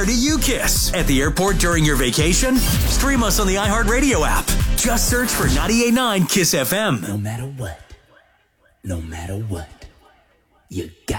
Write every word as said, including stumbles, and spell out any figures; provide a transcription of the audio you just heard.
do you kiss? At the airport during your vacation? Stream us on the iHeartRadio app. Just search for ninety-eight point nine KISS F M. No matter what, no matter what, you got